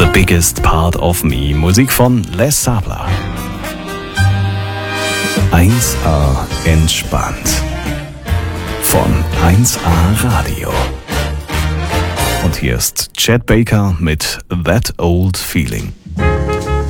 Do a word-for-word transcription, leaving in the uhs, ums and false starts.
The Biggest Part of Me, Musik von Les Sabler. eins A entspannt. Von eins A Radio. Und hier ist Chet Baker mit That Old Feeling.